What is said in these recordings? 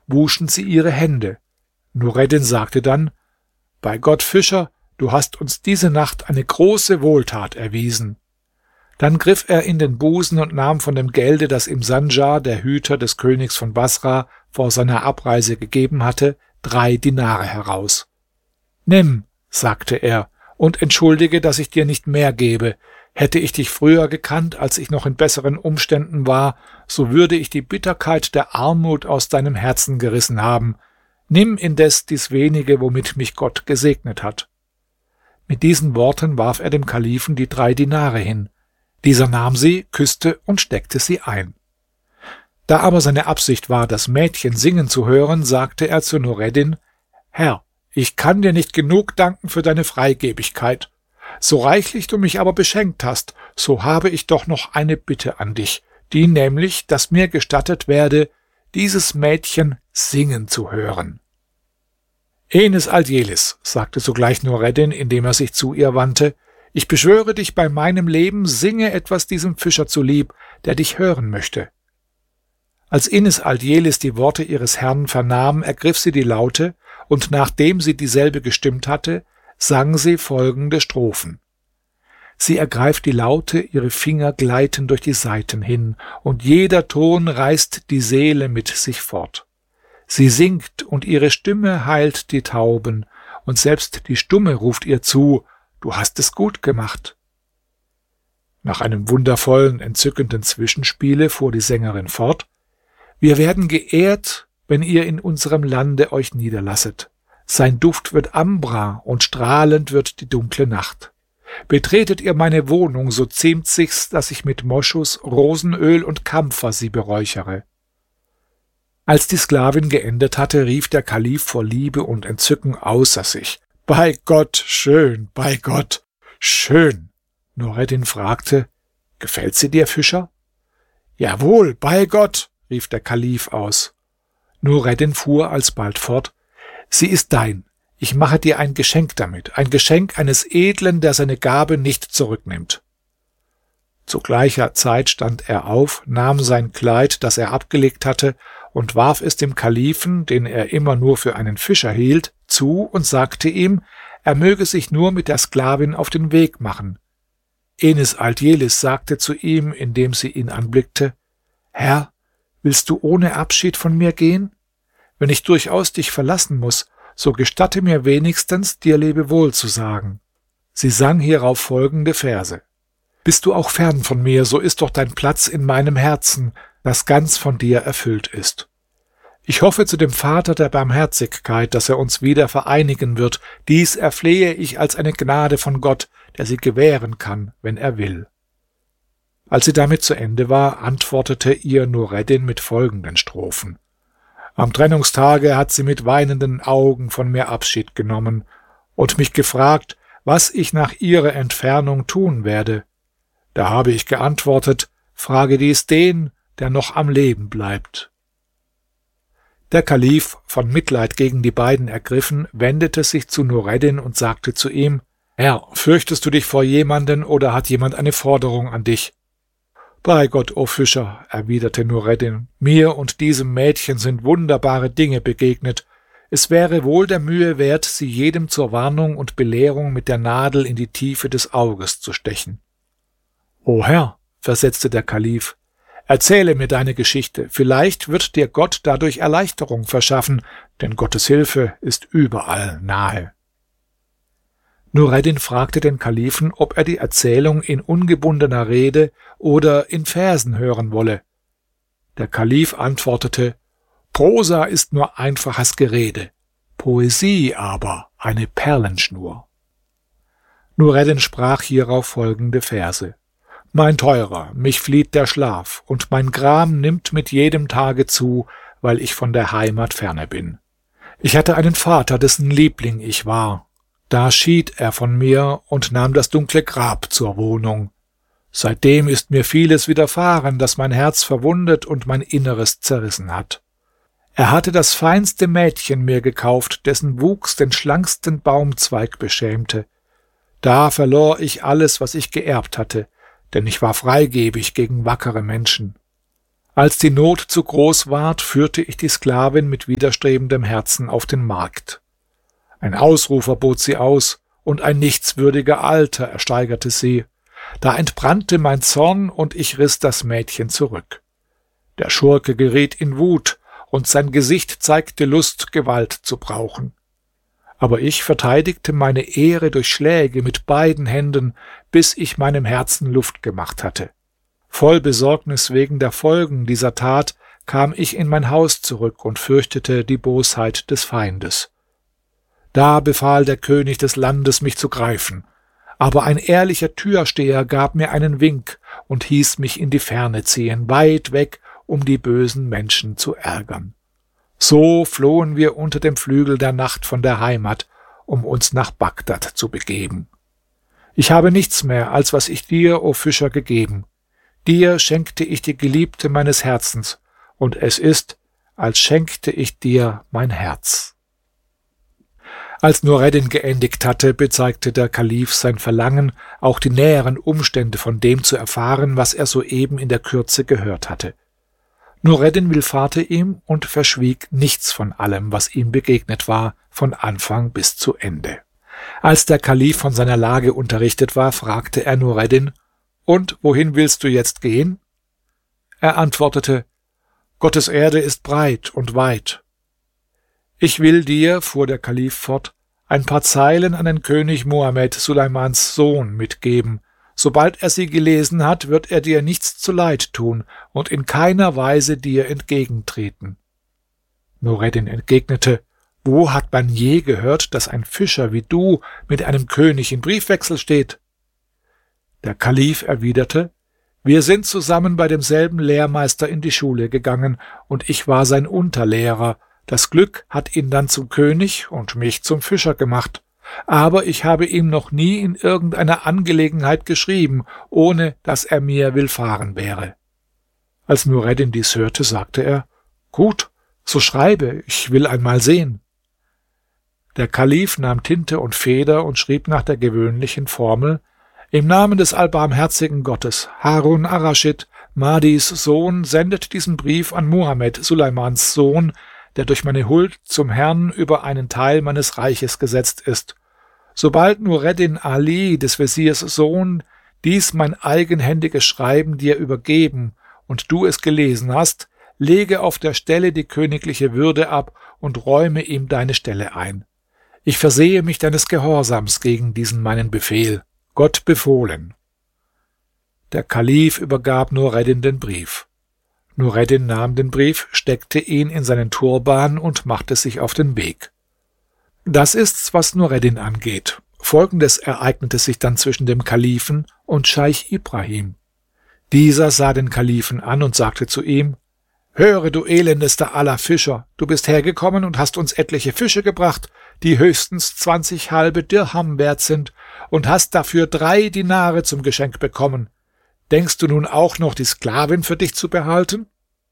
wuschen sie ihre Hände. Nureddin sagte dann: »Bei Gott, Fischer, du hast uns diese Nacht eine große Wohltat erwiesen.« Dann griff er in den Busen und nahm von dem Gelde, das ihm Sandjar, der Hüter des Königs von Basra, vor seiner Abreise gegeben hatte, 3 Dinare heraus. »Nimm«, sagte er, »und entschuldige, dass ich dir nicht mehr gebe. Hätte ich dich früher gekannt, als ich noch in besseren Umständen war, so würde ich die Bitterkeit der Armut aus deinem Herzen gerissen haben. Nimm indes dies wenige, womit mich Gott gesegnet hat.« Mit diesen Worten warf er dem Kalifen die 3 Dinare hin. Dieser nahm sie, küsste und steckte sie ein. Da aber seine Absicht war, das Mädchen singen zu hören, sagte er zu Nureddin: »Herr, ich kann dir nicht genug danken für deine Freigebigkeit. So reichlich du mich aber beschenkt hast, so habe ich doch noch eine Bitte an dich, die nämlich, dass mir gestattet werde, dieses Mädchen singen zu hören.« »Enis Aldjelis«, sagte sogleich Nureddin, indem er sich zu ihr wandte, »ich beschwöre dich bei meinem Leben, singe etwas diesem Fischer zulieb, der dich hören möchte.« Als Enis Aldjelis die Worte ihres Herrn vernahm, ergriff sie die Laute, und nachdem sie dieselbe gestimmt hatte, sang sie folgende Strophen: Sie ergreift die Laute, ihre Finger gleiten durch die Saiten hin, und jeder Ton reißt die Seele mit sich fort. Sie singt, und ihre Stimme heilt die Tauben, und selbst die Stumme ruft ihr zu: Du hast es gut gemacht. Nach einem wundervollen, entzückenden Zwischenspiele fuhr die Sängerin fort: Wir werden geehrt, wenn ihr in unserem Lande euch niederlasset. Sein Duft wird Ambra, und strahlend wird die dunkle Nacht. Betretet ihr meine Wohnung, so ziemt sich's, dass ich mit Moschus, Rosenöl und Kampfer sie beräuchere. Als die Sklavin geendet hatte, rief der Kalif vor Liebe und Entzücken außer sich: Bei Gott, schön, bei Gott, schön! Nureddin fragte: Gefällt sie dir, Fischer? Jawohl, bei Gott, rief der Kalif aus. Nureddin fuhr alsbald fort: Sie ist dein. Ich mache dir ein Geschenk damit, ein Geschenk eines Edlen, der seine Gabe nicht zurücknimmt. Zu gleicher Zeit stand er auf, nahm sein Kleid, das er abgelegt hatte, und warf es dem Kalifen, den er immer nur für einen Fischer hielt, zu und sagte ihm, er möge sich nur mit der Sklavin auf den Weg machen. Enis Aldjelis sagte zu ihm, indem sie ihn anblickte: Herr, willst du ohne Abschied von mir gehen? Wenn ich durchaus dich verlassen muss, so gestatte mir wenigstens, dir Lebewohl zu sagen. Sie sang hierauf folgende Verse: Bist du auch fern von mir, so ist doch dein Platz in meinem Herzen, das ganz von dir erfüllt ist. Ich hoffe zu dem Vater der Barmherzigkeit, dass er uns wieder vereinigen wird. Dies erflehe ich als eine Gnade von Gott, der sie gewähren kann, wenn er will. Als sie damit zu Ende war, antwortete ihr Nureddin mit folgenden Strophen: Am Trennungstage hat sie mit weinenden Augen von mir Abschied genommen und mich gefragt, was ich nach ihrer Entfernung tun werde. Da habe ich geantwortet: Frage dies den, der noch am Leben bleibt. Der Kalif, von Mitleid gegen die beiden ergriffen, wendete sich zu Nureddin und sagte zu ihm: Herr, fürchtest du dich vor jemanden oder hat jemand eine Forderung an dich? Bei Gott, o Fischer, erwiderte Nureddin, mir und diesem Mädchen sind wunderbare Dinge begegnet. Es wäre wohl der Mühe wert, sie jedem zur Warnung und Belehrung mit der Nadel in die Tiefe des Auges zu stechen. O Herr, versetzte der Kalif, erzähle mir deine Geschichte, vielleicht wird dir Gott dadurch Erleichterung verschaffen, denn Gottes Hilfe ist überall nahe. Nureddin fragte den Kalifen, ob er die Erzählung in ungebundener Rede oder in Versen hören wolle. Der Kalif antwortete: Prosa ist nur einfaches Gerede, Poesie aber eine Perlenschnur. Nureddin sprach hierauf folgende Verse: Mein Teurer, mich flieht der Schlaf, und mein Gram nimmt mit jedem Tage zu, weil ich von der Heimat ferne bin. Ich hatte einen Vater, dessen Liebling ich war. Da schied er von mir und nahm das dunkle Grab zur Wohnung. Seitdem ist mir vieles widerfahren, das mein Herz verwundet und mein Inneres zerrissen hat. Er hatte das feinste Mädchen mir gekauft, dessen Wuchs den schlanksten Baumzweig beschämte. Da verlor ich alles, was ich geerbt hatte, denn ich war freigebig gegen wackere Menschen. Als die Not zu groß ward, führte ich die Sklavin mit widerstrebendem Herzen auf den Markt. Ein Ausrufer bot sie aus, und ein nichtswürdiger Alter ersteigerte sie. Da entbrannte mein Zorn, und ich riss das Mädchen zurück. Der Schurke geriet in Wut, und sein Gesicht zeigte Lust, Gewalt zu brauchen. Aber ich verteidigte meine Ehre durch Schläge mit beiden Händen, bis ich meinem Herzen Luft gemacht hatte. Voll Besorgnis wegen der Folgen dieser Tat kam ich in mein Haus zurück und fürchtete die Bosheit des Feindes. Da befahl der König des Landes, mich zu greifen. Aber ein ehrlicher Türsteher gab mir einen Wink und hieß mich in die Ferne ziehen, weit weg, um die bösen Menschen zu ärgern. So flohen wir unter dem Flügel der Nacht von der Heimat, um uns nach Bagdad zu begeben. Ich habe nichts mehr, als was ich dir, o Fischer, gegeben. Dir schenkte ich die Geliebte meines Herzens, und es ist, als schenkte ich dir mein Herz. Als Nureddin geendigt hatte, bezeigte der Kalif sein Verlangen, auch die näheren Umstände von dem zu erfahren, was er soeben in der Kürze gehört hatte. Nureddin willfahrte ihm und verschwieg nichts von allem, was ihm begegnet war, von Anfang bis zu Ende. Als der Kalif von seiner Lage unterrichtet war, fragte er Nureddin: Und wohin willst du jetzt gehen? Er antwortete: Gottes Erde ist breit und weit. Ich will dir, fuhr der Kalif fort, ein paar Zeilen an den König Mohammed, Sulaimans Sohn, mitgeben. Sobald er sie gelesen hat, wird er dir nichts zuleid tun und in keiner Weise dir entgegentreten. Nureddin entgegnete: Wo hat man je gehört, dass ein Fischer wie du mit einem König in Briefwechsel steht? Der Kalif erwiderte: Wir sind zusammen bei demselben Lehrmeister in die Schule gegangen, und ich war sein Unterlehrer. Das Glück hat ihn dann zum König und mich zum Fischer gemacht. Aber ich habe ihm noch nie in irgendeiner Angelegenheit geschrieben, ohne dass er mir willfahren wäre. Als Nureddin dies hörte, sagte er: Gut, so schreibe, ich will einmal sehen. Der Kalif nahm Tinte und Feder und schrieb nach der gewöhnlichen Formel: Im Namen des allbarmherzigen Gottes, Harun ar-Raschid, Mahdis Sohn, sendet diesen Brief an Muhammad, Sulaimans Sohn, der durch meine Huld zum Herrn über einen Teil meines Reiches gesetzt ist. Sobald Nureddin Ali, des Wesirs Sohn, dies mein eigenhändiges Schreiben dir übergeben und du es gelesen hast, lege auf der Stelle die königliche Würde ab und räume ihm deine Stelle ein. Ich versehe mich deines Gehorsams gegen diesen meinen Befehl. Gott befohlen. Der Kalif übergab Nureddin den Brief. Nureddin nahm den Brief, steckte ihn in seinen Turban und machte sich auf den Weg. Das ist's, was Nureddin angeht. Folgendes ereignete sich dann zwischen dem Kalifen und Scheich Ibrahim. Dieser sah den Kalifen an und sagte zu ihm: Höre, du elendester aller Fischer, du bist hergekommen und hast uns etliche Fische gebracht, die höchstens 20 halbe Dirham wert sind, und hast dafür 3 Dinare zum Geschenk bekommen. Denkst du nun auch noch, die Sklavin für dich zu behalten?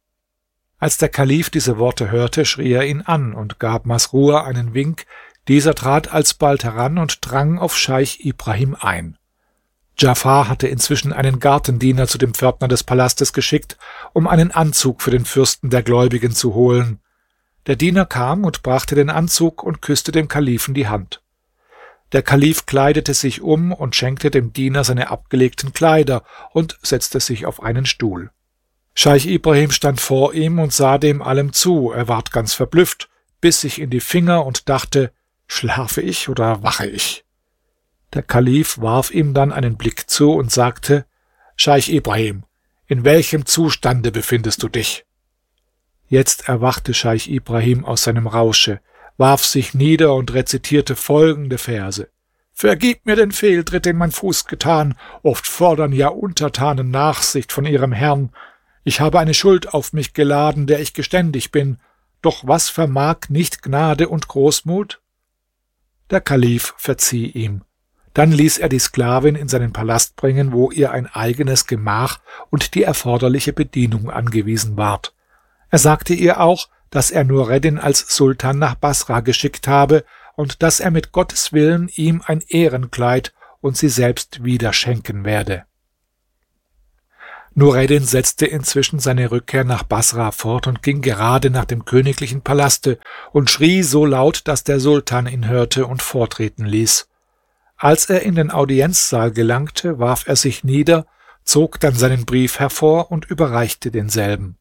Als der Kalif diese Worte hörte, schrie er ihn an und gab Masrur einen Wink. Dieser trat alsbald heran und drang auf Scheich Ibrahim ein. Djafar hatte inzwischen einen Gartendiener zu dem Pförtner des Palastes geschickt, um einen Anzug für den Fürsten der Gläubigen zu holen. Der Diener kam und brachte den Anzug und küsste dem Kalifen die Hand. Der Kalif kleidete sich um und schenkte dem Diener seine abgelegten Kleider und setzte sich auf einen Stuhl. Scheich Ibrahim stand vor ihm und sah dem allem zu. Er ward ganz verblüfft, biss sich in die Finger und dachte: Schlafe ich oder wache ich? Der Kalif warf ihm dann einen Blick zu und sagte: Scheich Ibrahim, in welchem Zustande befindest du dich? Jetzt erwachte Scheich Ibrahim aus seinem Rausche, warf sich nieder und rezitierte folgende Verse: Vergib mir den Fehltritt, den mein Fuß getan. Oft fordern ja Untertanen Nachsicht von ihrem Herrn. Ich habe eine Schuld auf mich geladen, der ich geständig bin. Doch was vermag nicht Gnade und Großmut? Der Kalif verzieh ihm. Dann ließ er die Sklavin in seinen Palast bringen, wo ihr ein eigenes Gemach und die erforderliche Bedienung angewiesen ward. Er sagte ihr auch, dass er Nureddin als Sultan nach Basra geschickt habe und dass er mit Gottes Willen ihm ein Ehrenkleid und sie selbst wieder schenken werde. Nureddin setzte inzwischen seine Rückkehr nach Basra fort und ging gerade nach dem königlichen Palaste und schrie so laut, dass der Sultan ihn hörte und vortreten ließ. Als er in den Audienzsaal gelangte, warf er sich nieder, zog dann seinen Brief hervor und überreichte denselben.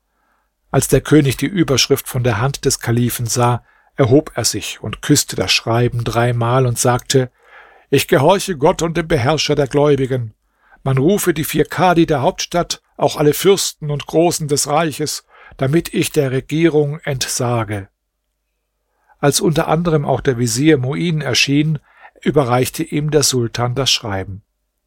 Als der König die Überschrift von der Hand des Kalifen sah, erhob er sich und küsste das Schreiben 3-mal und sagte: »Ich gehorche Gott und dem Beherrscher der Gläubigen. Man rufe die 4 Kadi der Hauptstadt, auch alle Fürsten und Großen des Reiches, damit ich der Regierung entsage.« Als unter anderem auch der Wesir Muin erschien, überreichte ihm der Sultan das Schreiben.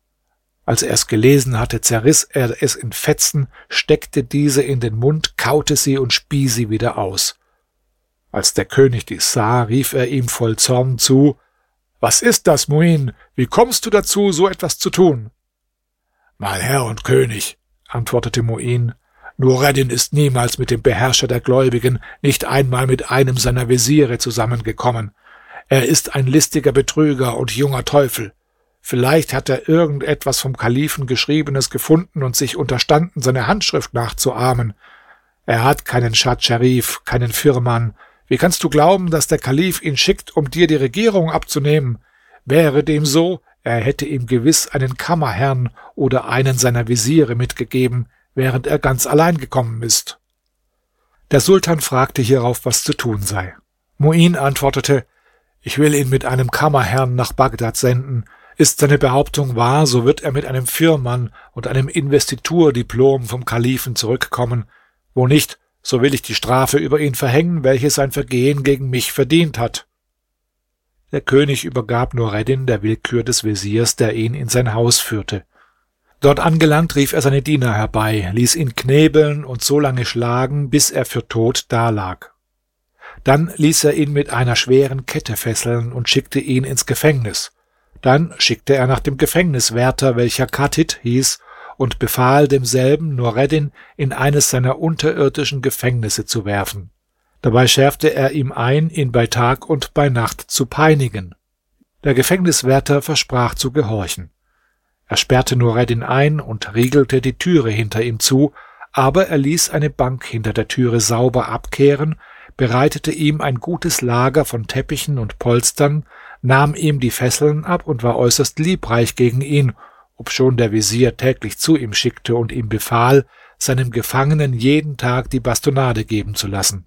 Als er es gelesen hatte, zerriss er es in Fetzen, steckte diese in den Mund, kaute sie und spie sie wieder aus. Als der König dies sah, rief er ihm voll Zorn zu: »Was ist das, Muin? Wie kommst du dazu, so etwas zu tun?« »Mein Herr und König«, antwortete Muin, »Nureddin ist niemals mit dem Beherrscher der Gläubigen, nicht einmal mit einem seiner Wesire zusammengekommen. Er ist ein listiger Betrüger und junger Teufel. Vielleicht hat er irgendetwas vom Kalifen Geschriebenes gefunden und sich unterstanden, seine Handschrift nachzuahmen. Er hat keinen Schad Scherif, keinen Firman. Wie kannst du glauben, dass der Kalif ihn schickt, um dir die Regierung abzunehmen? Wäre dem so, er hätte ihm gewiss einen Kammerherrn oder einen seiner Wesire mitgegeben, während er ganz allein gekommen ist.« Der Sultan fragte hierauf, was zu tun sei. Muin antwortete: »Ich will ihn mit einem Kammerherrn nach Bagdad senden. Ist seine Behauptung wahr, so wird er mit einem Firman und einem Investiturdiplom vom Kalifen zurückkommen. Wo nicht, so will ich die Strafe über ihn verhängen, welche sein Vergehen gegen mich verdient hat.« Der König übergab Nureddin der Willkür des Wesirs, der ihn in sein Haus führte. Dort angelangt, rief er seine Diener herbei, ließ ihn knebeln und so lange schlagen, bis er für tot dalag. Dann ließ er ihn mit einer schweren Kette fesseln und schickte ihn ins Gefängnis. Dann schickte er nach dem Gefängniswärter, welcher Katit hieß, und befahl demselben, Nureddin in eines seiner unterirdischen Gefängnisse zu werfen. Dabei schärfte er ihm ein, ihn bei Tag und bei Nacht zu peinigen. Der Gefängniswärter versprach zu gehorchen. Er sperrte Nureddin ein und riegelte die Türe hinter ihm zu, aber er ließ eine Bank hinter der Türe sauber abkehren, bereitete ihm ein gutes Lager von Teppichen und Polstern, nahm ihm die Fesseln ab und war äußerst liebreich gegen ihn, obschon der Wesir täglich zu ihm schickte und ihm befahl, seinem Gefangenen jeden Tag die Bastonade geben zu lassen.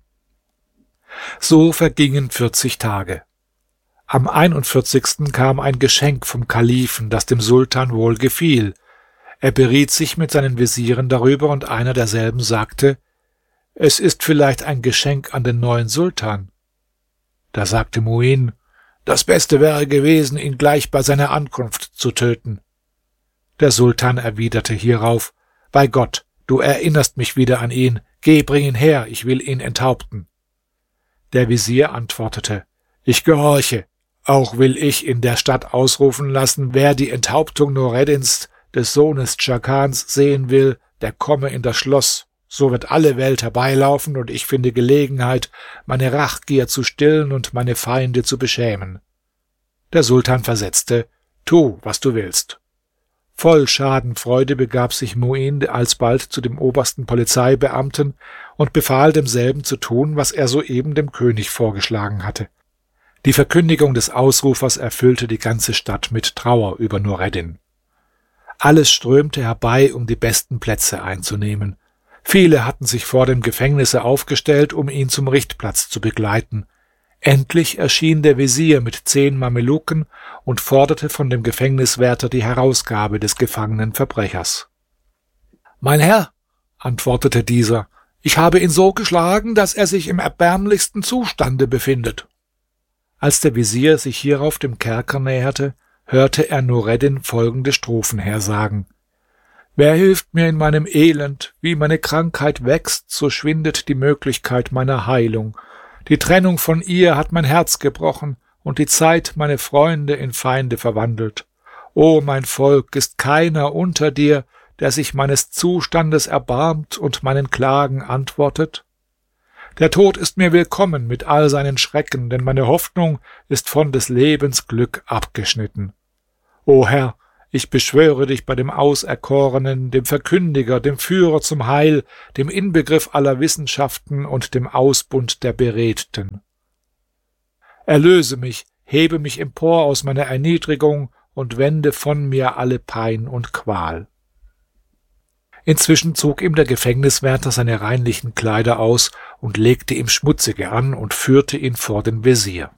So vergingen 40 Tage. Am 41. kam ein Geschenk vom Kalifen, das dem Sultan wohl gefiel. Er beriet sich mit seinen Wesiren darüber, und einer derselben sagte: »Es ist vielleicht ein Geschenk an den neuen Sultan.« Da sagte Muin: »Das Beste wäre gewesen, ihn gleich bei seiner Ankunft zu töten.« Der Sultan erwiderte hierauf: »Bei Gott, du erinnerst mich wieder an ihn. Geh, bring ihn her, ich will ihn enthaupten.« Der Wesir antwortete: »Ich gehorche. Auch will ich in der Stadt ausrufen lassen, wer die Enthauptung Nureddins, des Sohnes Scharkans, sehen will, der komme in das Schloss. So wird alle Welt herbeilaufen, und ich finde Gelegenheit, meine Rachgier zu stillen und meine Feinde zu beschämen.« Der Sultan versetzte: »Tu, was du willst.« Voll Schadenfreude begab sich Muin alsbald zu dem obersten Polizeibeamten und befahl demselben zu tun, was er soeben dem König vorgeschlagen hatte. Die Verkündigung des Ausrufers erfüllte die ganze Stadt mit Trauer über Nureddin. Alles strömte herbei, um die besten Plätze einzunehmen. Viele hatten sich vor dem Gefängnisse aufgestellt, um ihn zum Richtplatz zu begleiten. Endlich erschien der Wesir mit 10 Mameluken und forderte von dem Gefängniswärter die Herausgabe des gefangenen Verbrechers. »Mein Herr«, antwortete dieser, »ich habe ihn so geschlagen, dass er sich im erbärmlichsten Zustande befindet.« Als der Wesir sich hierauf dem Kerker näherte, hörte er Nureddin folgende Strophen hersagen: »Wer hilft mir in meinem Elend? Wie meine Krankheit wächst, so schwindet die Möglichkeit meiner Heilung. Die Trennung von ihr hat mein Herz gebrochen und die Zeit meine Freunde in Feinde verwandelt. O mein Volk, ist keiner unter dir, der sich meines Zustandes erbarmt und meinen Klagen antwortet? Der Tod ist mir willkommen mit all seinen Schrecken, denn meine Hoffnung ist von des Lebens Glück abgeschnitten. O Herr, Ich beschwöre dich bei dem Auserkorenen, dem Verkündiger, dem Führer zum Heil, dem Inbegriff aller Wissenschaften und dem Ausbund der Beredten. Erlöse mich, hebe mich empor aus meiner Erniedrigung und wende von mir alle Pein und Qual. Inzwischen zog ihm der Gefängniswärter seine reinlichen Kleider aus und legte ihm schmutzige an und führte ihn vor den Wesir.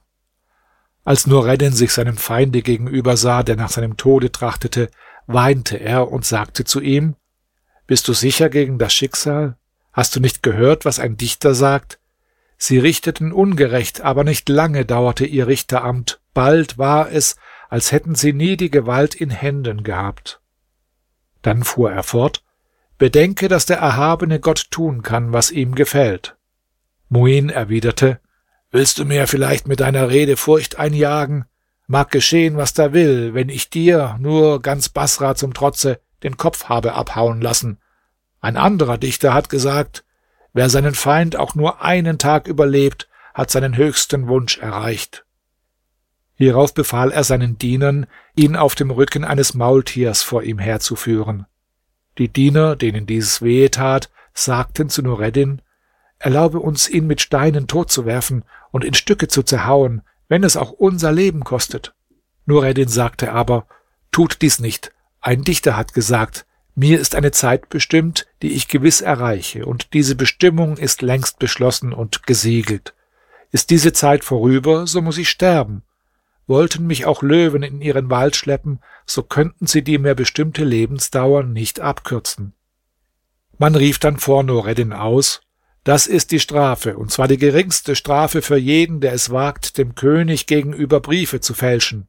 Als Nureddin sich seinem Feinde gegenüber sah, der nach seinem Tode trachtete, weinte er und sagte zu ihm: Bist du sicher gegen das Schicksal? Hast du nicht gehört, was ein Dichter sagt? Sie richteten ungerecht, aber nicht lange dauerte ihr Richteramt. Bald war es, als hätten sie nie die Gewalt in Händen gehabt. Dann fuhr er fort: Bedenke, dass der erhabene Gott tun kann, was ihm gefällt. Muin erwiderte: Willst du mir vielleicht mit deiner Rede Furcht einjagen? Mag geschehen, was da will, wenn ich dir, nur ganz Basra zum Trotze, den Kopf habe abhauen lassen. Ein anderer Dichter hat gesagt: Wer seinen Feind auch nur einen Tag überlebt, hat seinen höchsten Wunsch erreicht. Hierauf befahl er seinen Dienern, ihn auf dem Rücken eines Maultiers vor ihm herzuführen. Die Diener, denen dieses wehe tat, sagten zu Nureddin: Erlaube uns, ihn mit Steinen totzuwerfen und in Stücke zu zerhauen, wenn es auch unser Leben kostet. Nureddin sagte aber: Tut dies nicht. Ein Dichter hat gesagt: Mir ist eine Zeit bestimmt, die ich gewiss erreiche, und diese Bestimmung ist längst beschlossen und gesiegelt. Ist diese Zeit vorüber, so muss ich sterben. Wollten mich auch Löwen in ihren Wald schleppen, so könnten sie die mir bestimmte Lebensdauer nicht abkürzen. Man rief dann vor Nureddin aus: Das ist die Strafe, und zwar die geringste Strafe für jeden, der es wagt, dem König gegenüber Briefe zu fälschen.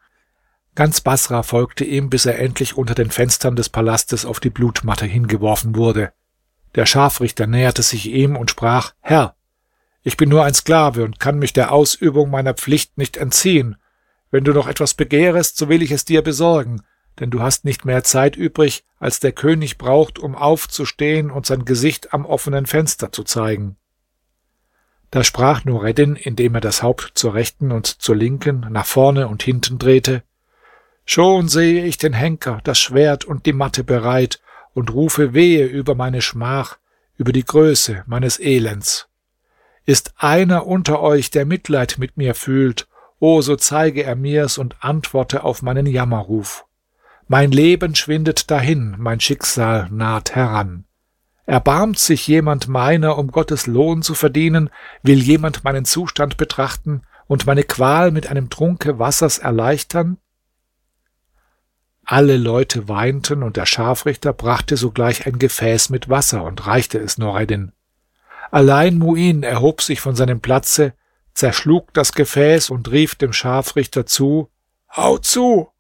Ganz Basra folgte ihm, bis er endlich unter den Fenstern des Palastes auf die Blutmatte hingeworfen wurde. Der Scharfrichter näherte sich ihm und sprach: Herr, ich bin nur ein Sklave und kann mich der Ausübung meiner Pflicht nicht entziehen. Wenn du noch etwas begehrest, so will ich es dir besorgen, denn du hast nicht mehr Zeit übrig, als der König braucht, um aufzustehen und sein Gesicht am offenen Fenster zu zeigen. Da sprach Nureddin, indem er das Haupt zur rechten und zur linken, nach vorne und hinten drehte: Schon sehe ich den Henker, das Schwert und die Matte bereit und rufe wehe über meine Schmach, über die Größe meines Elends. Ist einer unter euch, der Mitleid mit mir fühlt, o so zeige er mir's und antworte auf meinen Jammerruf. Mein Leben schwindet dahin, mein Schicksal naht heran. Erbarmt sich jemand meiner, um Gottes Lohn zu verdienen? Will jemand meinen Zustand betrachten und meine Qual mit einem Trunke Wassers erleichtern? Alle Leute weinten, und der Scharfrichter brachte sogleich ein Gefäß mit Wasser und reichte es Nureddin. Allein Muin erhob sich von seinem Platze, zerschlug das Gefäß und rief dem Scharfrichter zu: Hau zu!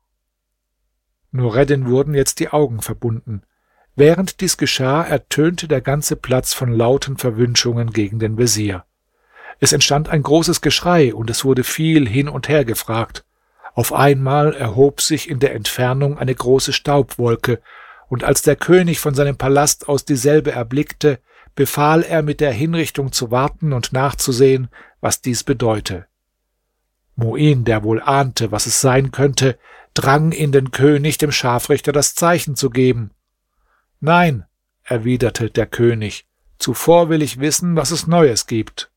Nureddin wurden jetzt die Augen verbunden. Während dies geschah, ertönte der ganze Platz von lauten Verwünschungen gegen den Wesir. Es entstand ein großes Geschrei, und es wurde viel hin und her gefragt. Auf einmal erhob sich in der Entfernung eine große Staubwolke, und als der König von seinem Palast aus dieselbe erblickte, befahl er, mit der Hinrichtung zu warten und nachzusehen, was dies bedeute. Muin, der wohl ahnte, was es sein könnte, drang in den König, dem Scharfrichter das Zeichen zu geben. Nein, erwiderte der König, zuvor will ich wissen, was es Neues gibt.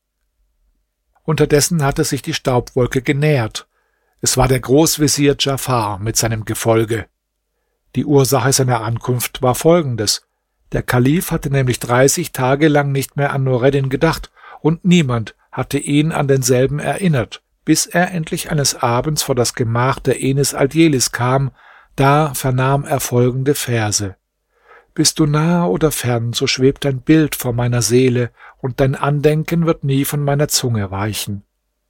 Unterdessen hatte sich die Staubwolke genähert. Es war der Großwesir Djafar mit seinem Gefolge. Die Ursache seiner Ankunft war folgendes: Der Kalif hatte nämlich 30 Tage lang nicht mehr an Nureddin gedacht, und niemand hatte ihn an denselben erinnert, bis er endlich eines Abends vor das Gemach der Enis Aldjelis kam. Da vernahm er folgende Verse: Bist du nah oder fern, so schwebt dein Bild vor meiner Seele, und dein Andenken wird nie von meiner Zunge weichen.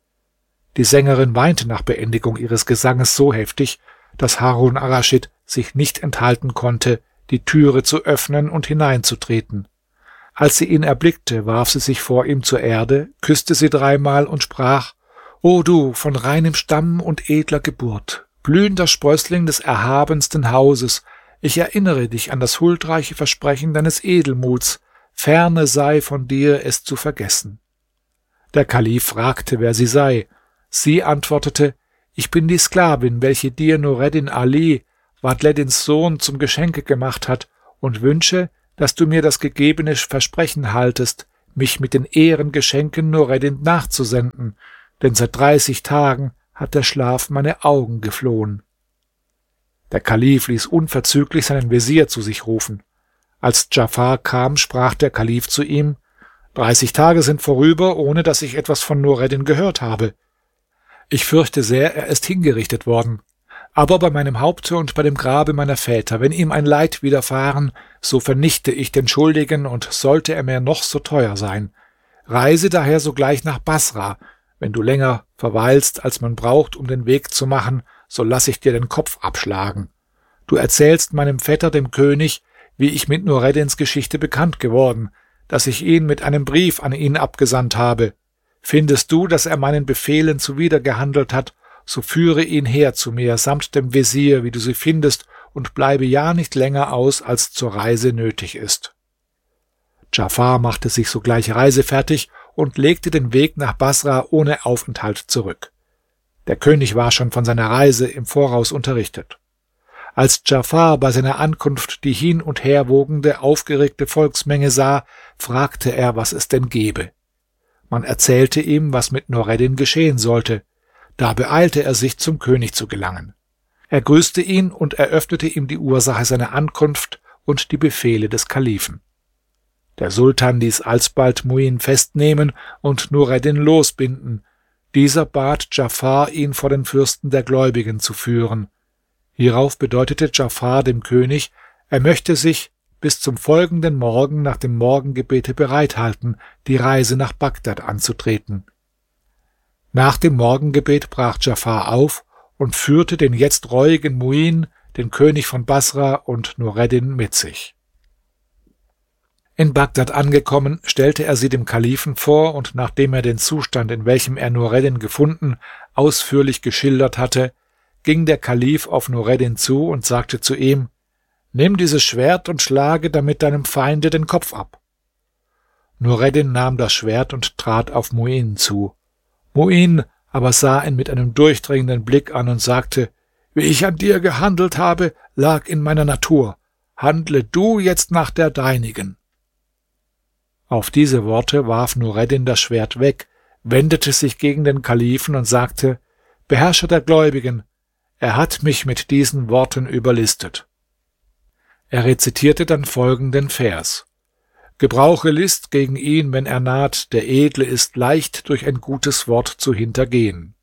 Die Sängerin weinte nach Beendigung ihres Gesanges so heftig, dass Harun ar-Raschid sich nicht enthalten konnte, die Türe zu öffnen und hineinzutreten. Als sie ihn erblickte, warf sie sich vor ihm zur Erde, küsste sie dreimal und sprach: O du, von reinem Stamm und edler Geburt, blühender Sprössling des erhabensten Hauses, ich erinnere dich an das huldreiche Versprechen deines Edelmuts, ferne sei von dir, es zu vergessen. Der Kalif fragte, wer sie sei. Sie antwortete: Ich bin die Sklavin, welche dir Nureddin Ali, Vad'ledins Sohn, zum Geschenke gemacht hat, und wünsche, dass du mir das gegebene Versprechen haltest, mich mit den Ehrengeschenken Nureddin nachzusenden, denn seit 30 Tagen hat der Schlaf meine Augen geflohen. Der Kalif ließ unverzüglich seinen Vezier zu sich rufen. Als Djafar kam, sprach der Kalif zu ihm: 30 Tage sind vorüber, ohne dass ich etwas von Nureddin gehört habe. Ich fürchte sehr, er ist hingerichtet worden. Aber bei meinem Haupte und bei dem Grabe meiner Väter, wenn ihm ein Leid widerfahren, so vernichte ich den Schuldigen, und sollte er mir noch so teuer sein. Reise daher sogleich nach Basra. Wenn du länger verweilst, als man braucht, um den Weg zu machen, so lass ich dir den Kopf abschlagen. Du erzählst meinem Vetter, dem König, wie ich mit Nureddins Geschichte bekannt geworden, dass ich ihn mit einem Brief an ihn abgesandt habe. Findest du, dass er meinen Befehlen zuwider gehandelt hat, so führe ihn her zu mir, samt dem Vezier, wie du sie findest, und bleibe ja nicht länger aus, als zur Reise nötig ist. Djafar machte sich sogleich reisefertig und legte den Weg nach Basra ohne Aufenthalt zurück. Der König war schon von seiner Reise im Voraus unterrichtet. Als Djafar bei seiner Ankunft die hin und her wogende, aufgeregte Volksmenge sah, fragte er, was es denn gebe. Man erzählte ihm, was mit Nureddin geschehen sollte. Da beeilte er sich, zum König zu gelangen. Er grüßte ihn und eröffnete ihm die Ursache seiner Ankunft und die Befehle des Kalifen. Der Sultan ließ alsbald Muin festnehmen und Nureddin losbinden. Dieser bat Djafar, ihn vor den Fürsten der Gläubigen zu führen. Hierauf bedeutete Djafar dem König, er möchte sich bis zum folgenden Morgen nach dem Morgengebete bereithalten, die Reise nach Bagdad anzutreten. Nach dem Morgengebet brach Djafar auf und führte den jetzt reuigen Muin, den König von Basra, und Nureddin mit sich. In Bagdad angekommen, stellte er sie dem Kalifen vor, und nachdem er den Zustand, in welchem er Nureddin gefunden, ausführlich geschildert hatte, ging der Kalif auf Nureddin zu und sagte zu ihm: Nimm dieses Schwert und schlage damit deinem Feinde den Kopf ab. Nureddin nahm das Schwert und trat auf Muin zu. Muin aber sah ihn mit einem durchdringenden Blick an und sagte: Wie ich an dir gehandelt habe, lag in meiner Natur. Handle du jetzt nach der deinigen. Auf diese Worte warf Nureddin das Schwert weg, wendete sich gegen den Kalifen und sagte: Beherrscher der Gläubigen, er hat mich mit diesen Worten überlistet. Er rezitierte dann folgenden Vers: Gebrauche List gegen ihn, wenn er naht, der Edle ist leicht durch ein gutes Wort zu hintergehen.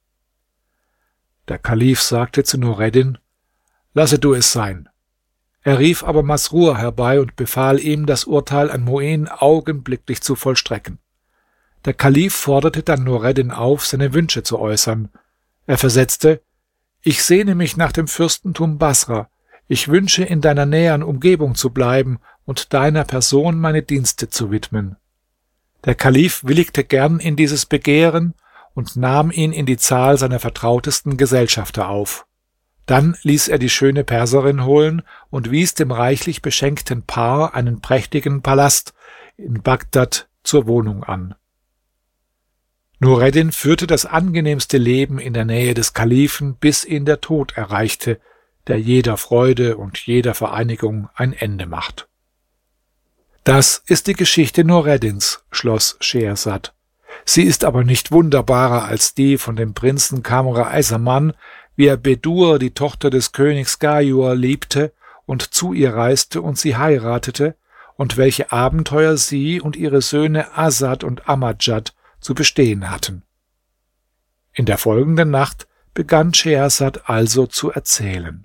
Der Kalif sagte zu Nureddin: Lasse du es sein. Er rief aber Masrur herbei und befahl ihm, das Urteil an Muin augenblicklich zu vollstrecken. Der Kalif forderte dann Nureddin auf, seine Wünsche zu äußern. Er versetzte: Ich sehne mich nach dem Fürstentum Basra. Ich wünsche, in deiner näheren Umgebung zu bleiben und deiner Person meine Dienste zu widmen. Der Kalif willigte gern in dieses Begehren und nahm ihn in die Zahl seiner vertrautesten Gesellschafter auf. Dann ließ er die schöne Perserin holen und wies dem reichlich beschenkten Paar einen prächtigen Palast in Bagdad zur Wohnung an. Nureddin führte das angenehmste Leben in der Nähe des Kalifen, bis ihn der Tod erreichte, der jeder Freude und jeder Vereinigung ein Ende macht. Das ist die Geschichte Nureddins, schloss Schehersad. Sie ist aber nicht wunderbarer als die von dem Prinzen Kamr Essaman, wie er Bedur, die Tochter des Königs Ghayur, liebte und zu ihr reiste und sie heiratete, und welche Abenteuer sie und ihre Söhne Asad und Amdjad zu bestehen hatten. In der folgenden Nacht begann Schehersad also zu erzählen.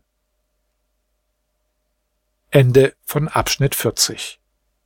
Ende von Abschnitt 40.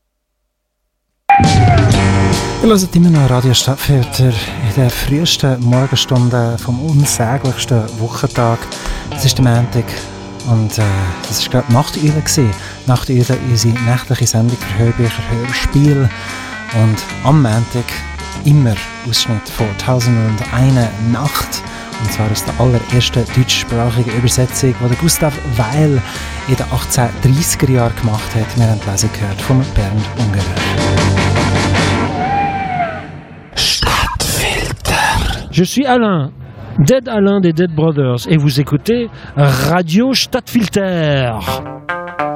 Ihr hört immer noch Radio Stadtfilter in den frühesten Morgenstunden vom unsäglichsten Wochentag. Es ist der Montag und das war gerade Nachteule gewesen. Nachteule, unsere nächtliche Sendung für Hörbücher, Hörspiel. Und am Montag immer Ausschnitt von 1001 Nacht. Und zwar aus der allerersten deutschsprachigen Übersetzung, die Gustav Weil in den 1830er Jahren gemacht hat. Wir haben die Lesung gehört von Bernd Ungerer. Stadtfilter. Je suis Alain. Dead Alain des Dead Brothers et vous écoutez Radio Stadtfilter.